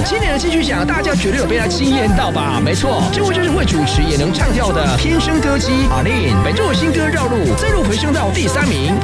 今年的金曲奖，大家绝对有被他惊艳到吧？没错，这位就是会主持也能唱跳的天生歌姬阿令。本周的新歌《绕路》再入回升到第3名，